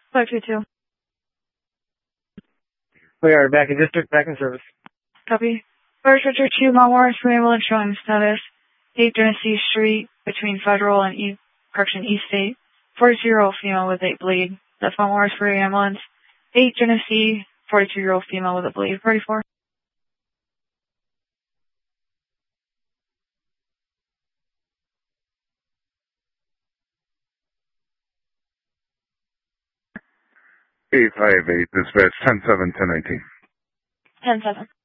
522. We are back in district, back in service. Copy. Fire Stretcher 2, Mount Morris ambulance showing status 8 Genesee Street between Federal and East State. 40 female with a bleed. That's Mount Morris Free ambulance. 8 Genesee, 42-year-old female with a bleed. 34. Eight 5-8, dispatch 10-7, 10-19. 10-7.